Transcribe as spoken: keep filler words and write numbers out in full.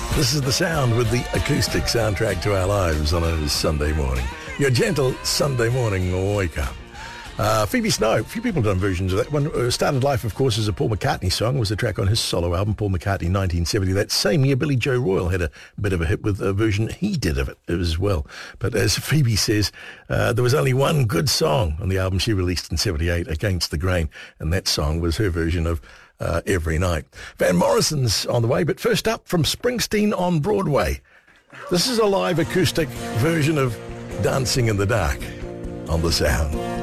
This is The Sound with the acoustic soundtrack to our lives on a Sunday morning. Your gentle Sunday morning wake up. Uh, Phoebe Snow, a few people have done versions of that one. Uh, Started Life, of course, as a Paul McCartney song, was the track on his solo album, Paul McCartney, nineteen seventy. That same year, Billy Joe Royal had a bit of a hit with a version he did of it as well. But as Phoebe says, uh, there was only one good song on the album she released in seventy-eight, Against the Grain, and that song was her version of uh, Every Night. Van Morrison's on the way, but first up, from Springsteen on Broadway. This is a live acoustic version of Dancing in the Dark on The Sound.